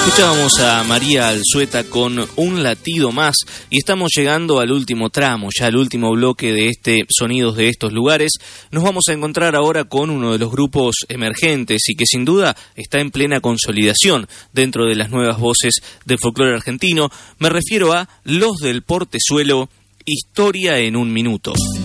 Escuchábamos a María Alzueta con Un latido más y estamos llegando al último tramo, ya al último bloque de este Sonidos de estos lugares. Nos vamos a encontrar ahora con uno de los grupos emergentes y que sin duda está en plena consolidación dentro de las nuevas voces del folclore argentino. Me refiero a Los del Portezuelo, Historia en un minuto.